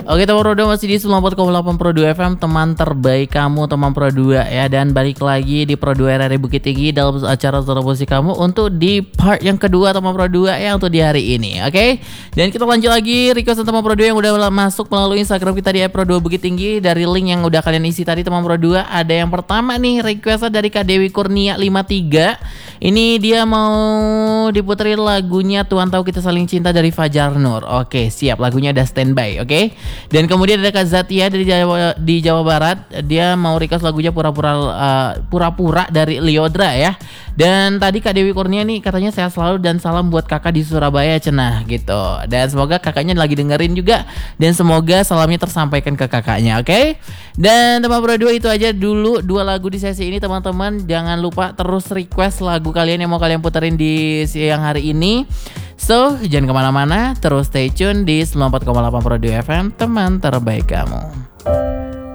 Oke teman Pro 2 masih di 94,8 Pro 2 FM, teman terbaik kamu teman Pro 2 ya. Dan balik lagi di Pro 2 RRI Bukit Tinggi dalam acara Suara Musik kamu untuk di part yang kedua teman Pro 2 ya, untuk di hari ini. Oke. Dan kita lanjut lagi request teman Pro 2 yang udah masuk melalui Instagram kita di Pro 2 Bukit Tinggi. Dari link yang udah kalian isi tadi teman Pro 2, ada yang pertama nih requestnya dari Kak Dewi Kurnia 53. Ini dia mau diputerin lagunya Tuhan Tahu Kita Saling Cinta dari Fajar Nur. Oke, siap, lagunya udah standby. Oke. Dan kemudian ada Kak Zatia di Jawa Barat. Dia mau request lagunya Pura-pura dari Liodra ya. Dan tadi Kak Dewi Kurnia nih katanya sehat selalu dan salam buat kakak di Surabaya cenah gitu. Dan semoga kakaknya lagi dengerin juga, dan semoga salamnya tersampaikan ke kakaknya. Oke. Dan teman Pro 2 itu aja dulu 2 lagu di sesi ini teman-teman. Jangan lupa terus request lagu kalian yang mau kalian puterin di siang hari ini. So, jangan kemana-mana, terus stay tune di 94,8 Pro 2 FM, teman terbaik kamu.